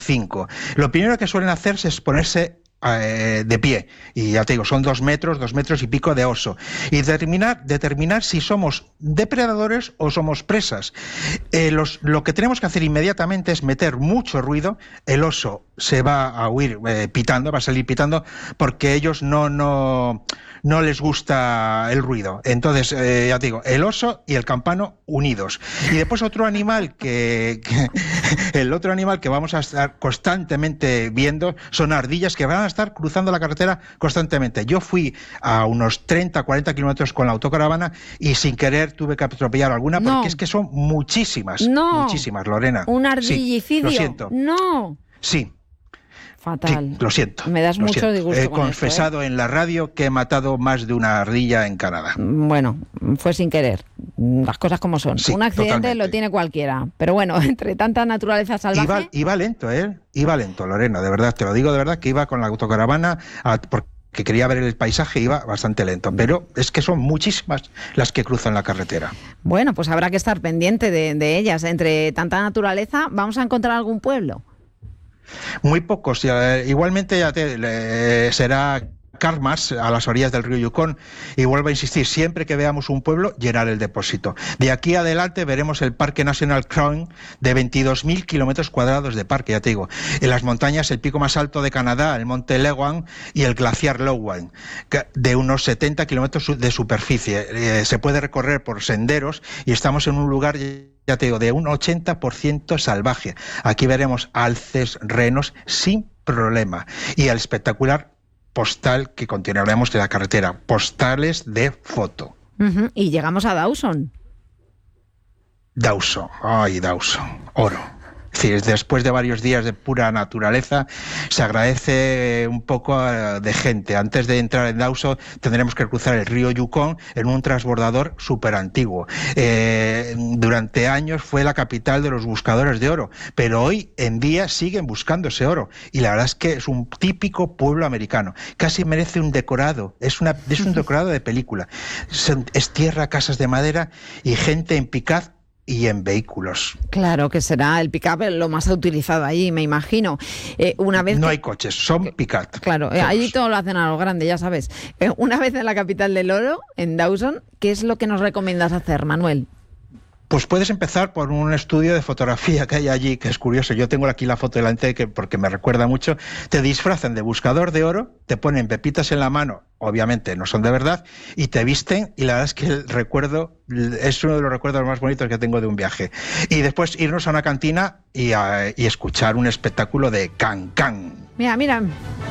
5. Lo primero que suelen hacerse es ponerse de pie, y ya te digo, son 2 metros y pico de oso, y determinar si somos depredadores o somos presas. Lo que tenemos que hacer inmediatamente es meter mucho ruido. El oso se va a huir pitando, va a salir pitando, porque ellos no les gusta el ruido. Entonces, ya te digo, el oso y el campano unidos. Y después otro animal el otro animal que vamos a estar constantemente viendo son ardillas, que van a estar cruzando la carretera constantemente. Yo fui a unos 30-40 kilómetros con la autocaravana y sin querer tuve que atropellar alguna, porque es que son muchísimas, Lorena. Un ardillicidio. Sí, lo siento. No. Sí. Fatal. Sí, lo siento. Me das mucho disgusto. He confesado en la radio que he matado más de una ardilla en Canadá. Bueno, fue sin querer. Las cosas como son. Sí, un accidente totalmente. lo tiene cualquiera. Pero bueno, entre tanta naturaleza salvaje... Iba lento, Iba lento, Lorena, de verdad. Te lo digo de verdad, que iba con la autocaravana porque quería ver el paisaje, iba bastante lento. Pero es que son muchísimas las que cruzan la carretera. Bueno, pues habrá que estar pendiente de ellas. Entre tanta naturaleza, ¿vamos a encontrar algún pueblo? Muy pocos. Igualmente será Carmas, a las orillas del río Yukón, y vuelvo a insistir, siempre que veamos un pueblo, llenar el depósito. De aquí adelante veremos el Parque Nacional Crown, de 22.000 kilómetros cuadrados de parque, ya te digo. En las montañas, el pico más alto de Canadá, el monte Leguan, y el glaciar Lowan, de unos 70 kilómetros de superficie. Se puede recorrer por senderos y estamos en un lugar, ya te digo, de un 80% salvaje. Aquí veremos alces, renos, sin problema. Y el espectacular postal que continuaremos de la carretera, postales de foto. Y llegamos a Dawson. Dawson, oro. Es decir, después de varios días de pura naturaleza, se agradece un poco de gente. Antes de entrar en Dawson tendremos que cruzar el río Yukón en un transbordador súper antiguo. Durante años fue la capital de los buscadores de oro, pero hoy en día siguen buscando ese oro. Y la verdad es que es un típico pueblo americano. Casi merece un decorado. Es un decorado de película. Es tierra, casas de madera y gente en pick-up y en vehículos. Claro que será el pick-up lo más utilizado allí, me imagino. No hay coches, son pick-up. Claro, allí todo lo hacen a lo grande, ya sabes. Una vez en la capital del oro, en Dawson, ¿qué es lo que nos recomiendas hacer, Manuel? Pues puedes empezar por un estudio de fotografía que hay allí, que es curioso. Yo tengo aquí la foto delante porque me recuerda mucho. Te disfrazan de buscador de oro, te ponen pepitas en la mano, obviamente no son de verdad, y te visten, y la verdad es que el recuerdo es uno de los recuerdos más bonitos que tengo de un viaje. Y después irnos a una cantina y escuchar un espectáculo de can-can. Mira.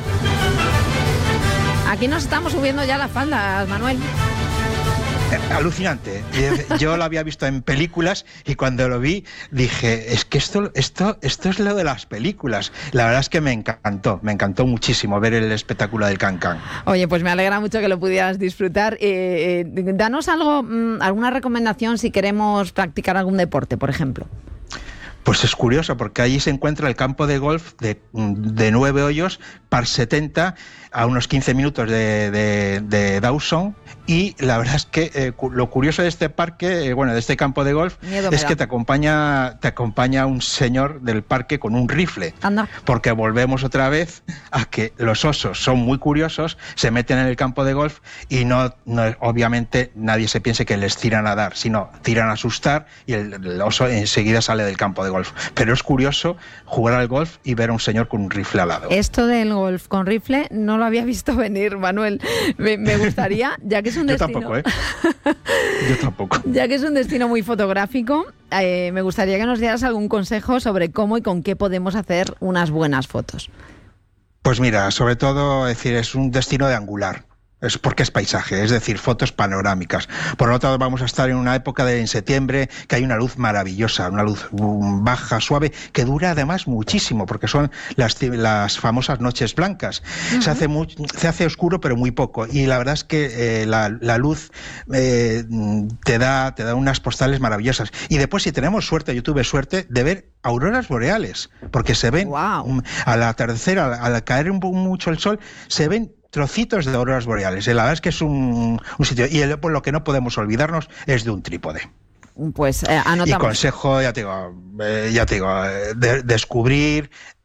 Aquí nos estamos subiendo ya las faldas, Manuel. Alucinante. Yo lo había visto en películas y cuando lo vi dije, es que esto es lo de las películas. La verdad es que me encantó muchísimo ver el espectáculo del can-can. Oye, pues me alegra mucho que lo pudieras disfrutar. Danos alguna recomendación si queremos practicar algún deporte, por ejemplo. Pues es curioso, porque allí se encuentra el campo de golf de 9 hoyos, par 70, a unos 15 minutos de Dawson, y la verdad es que lo curioso de este parque, de este campo de golf, es que te acompaña un señor del parque con un rifle. Anda. Porque volvemos otra vez a que los osos son muy curiosos, se meten en el campo de golf y no obviamente nadie se piense que les tiran a dar, sino tiran a asustar y el oso enseguida sale del campo de golf. Pero es curioso jugar al golf y ver a un señor con un rifle al lado. Esto del golf con rifle no lo había visto venir, Manuel. Me gustaría, ya que es un destino... Yo tampoco. Ya que es un destino muy fotográfico, me gustaría que nos dieras algún consejo sobre cómo y con qué podemos hacer unas buenas fotos. Pues mira, sobre todo, es un destino de angular. Es porque es paisaje, es decir, fotos panorámicas. Por lo tanto, vamos a estar en una época en septiembre que hay una luz maravillosa, una luz baja, suave, que dura además muchísimo, porque son las famosas noches blancas. Uh-huh. Se hace oscuro, pero muy poco. Y la verdad es que la luz te da unas postales maravillosas. Y después, si tenemos suerte, yo tuve suerte de ver auroras boreales, porque se ven al atardecer, al caer mucho el sol, se ven trocitos de auroras boreales. La verdad es que es un sitio. Y lo que no podemos olvidarnos es de un trípode. Pues anotamos. Y consejo, ya te digo, descubrir